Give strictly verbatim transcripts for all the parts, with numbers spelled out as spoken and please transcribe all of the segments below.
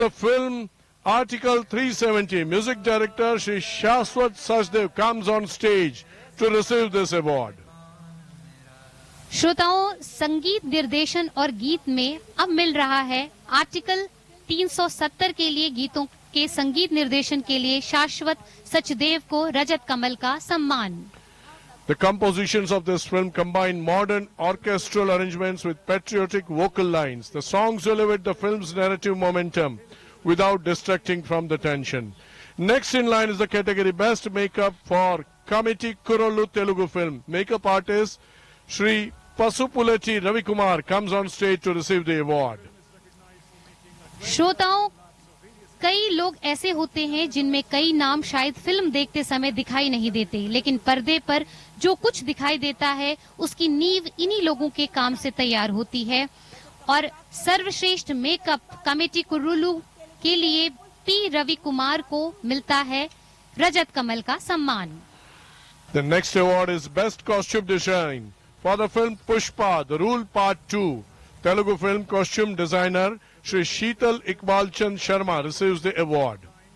The film Article three seventy, music director Shri Shashwat Sachdev comes on stage to receive this award. श्रोताओं, संगीत निर्देशन और गीत में अब मिल रहा है आर्टिकल तीन सौ सत्तर के लिए गीतों के संगीत निर्देशन के लिए शाश्वत सचदेव को रजत कमल का सम्मान। The compositions of this film combine modern orchestral arrangements with patriotic vocal lines. The songs elevate the film's narrative momentum without distracting from the tension. Next in line is the category Best Makeup for Committee Kurolu Telugu Film. Makeup artist Shri Pasupuleti Ravikumar comes on stage to receive the award. श्रोताओं, कई लोग ऐसे होते हैं जिनमें कई नाम शायद फिल्म देखते समय दिखाई नहीं देते, लेकिन पर्दे पर जो कुछ दिखाई देता है उसकी नींव इन्हीं लोगों के काम से तैयार होती है। और सर्वश्रेष्ठ मेकअप कमेटी कुरुलू के लिए पी रवि कुमार को मिलता है रजत कमल का सम्मान। The next award is Best Costume Design for the film Pushpa, The Rule Part two. Telugu film costume designer Shri Sheetal Iqbal Chand Sharma receives the award.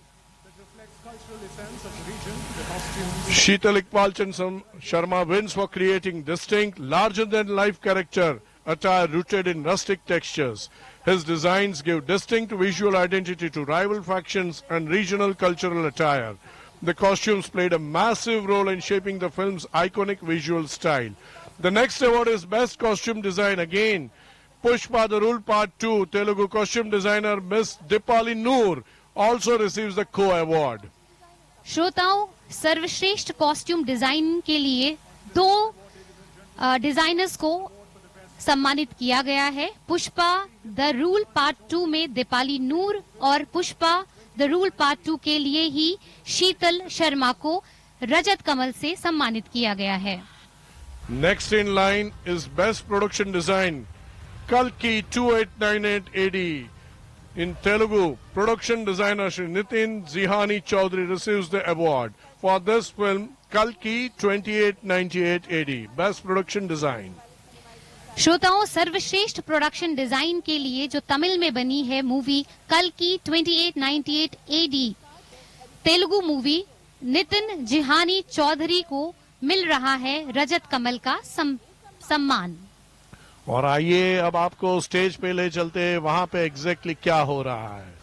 Sheetal Iqbal Chand Sharma wins for creating distinct, larger-than-life character attire rooted in rustic textures. His designs give distinct visual identity to rival factions and regional cultural attire. The costumes played a massive role in shaping the film's iconic visual style. The next award is Best Costume Design. Again, Pushpa The Rule Part two, Telugu costume designer Miss Dipali Noor also receives the co-award. श्रोताओं, सर्वश्रेष्ठ costume design के लिए दो designers को सम्मानित किया गया है। Pushpa the rule part two में दीपाली नूर और Pushpa the rule part two के लिए ही शीतल शर्मा को रजत कमल से सम्मानित किया गया है। Next in line is Best Production Design Kalki twenty-eight ninety-eight A D. In Telugu, production designer Shri Nitin Zihani Chaudhary receives the award for this film Kalki twenty-eight ninety-eight A D. Best Production Design. श्रोताओं, सर्वश्रेष्ठ production design के लिए जो तमिल में बनी है movie कल्कि अट्ठाईस अट्ठानवे A D, Telugu movie Nitin जिहानी Chaudhary को मिल रहा है रजत कमल का सम, सम्मान। और आइए अब आपको स्टेज पे ले चलते हैं, वहां पे एग्जैक्टली क्या हो रहा है।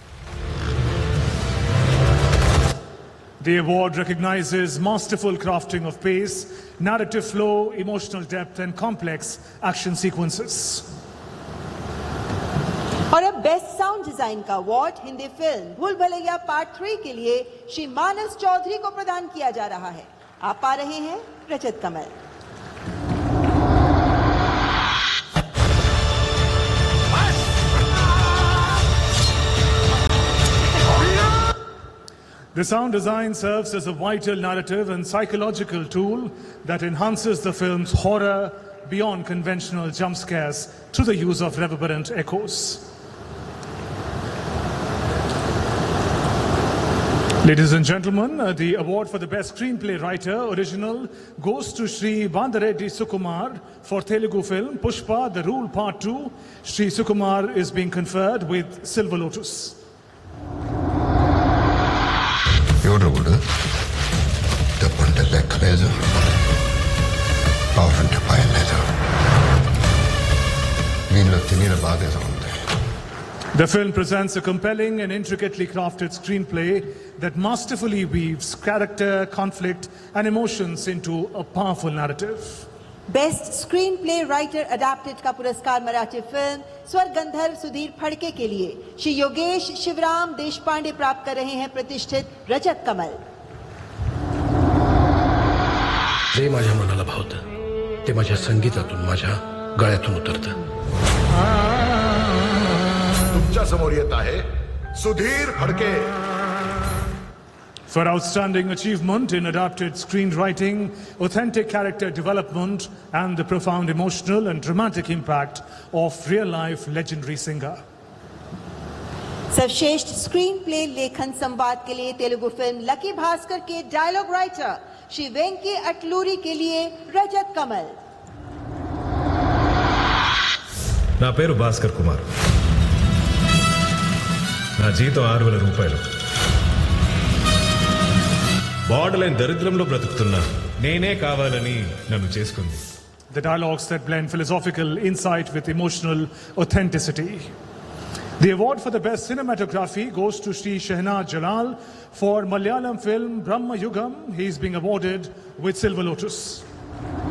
The award recognizes masterful crafting of pace, narrative flow, emotional depth and complex action sequences. और अब बेस्ट साउंड डिजाइन का अवार्ड हिंदी फिल्म भूल भुलैया पार्ट थ्री के लिए श्री मानस चौधरी को प्रदान किया जा रहा है। आप पा रहे हैं रजत कमल। The sound design serves as a vital narrative and psychological tool that enhances the film's horror beyond conventional jump scares through the use of reverberant echoes. Ladies and gentlemen, uh, the award for the best screenplay writer original goes to Shri Bandareddy Sukumar for Telugu film Pushpa The Rule Part two. Shri Sukumar is being conferred with Silver Lotus. ఎవడు డబ్బంటే లెక్కలేదు, power అంటే భయం లేదు, వీళ్ళు తినేల బాధేదో ఉంది. The film presents a compelling and intricately crafted screenplay that masterfully weaves character, conflict and emotions into a powerful narrative. Best screen play writer adapted का पुरस्कार Marathi film स्वर गंधर्व सुधीर फड़के के लिए श्री योगेश शिवराम देशपांडे प्राप्त कर रहे हैं प्रतिष्ठित रजत कमल। जे माझ्या मनाला भावतं ते माझ्या संगीतातून माझ्या गळ्यातून उतरतं। तुमच्या समोर येत आहे Sudhir Phadke. For outstanding achievement in adapted screenwriting, authentic character development and the profound emotional and dramatic impact of real-life legendary singer. सर्वश्रेष्ठ स्क्रीन प्ले लेखन संवाद के लिए तेलुगु फिल्म लकी भास्कर के डायलॉग राइटर श्री वेंकी अटलूरी के लिए रजत कमल। ना पेरू भास्कर कुमार। నా జీతం ఆరు వేల రూపాయలు. బార్డర్ లైన్ దరిద్రంలో బ్రతుకుతున్నా నేనే కావాలని నన్ను చేసుకుంది. The dialogues that blend philosophical insight with emotional authenticity. The award for the best cinematography goes to Shri Shehnaz Jalal for Malayalam film Brahma Yugam. He is being awarded with Silver Lotus.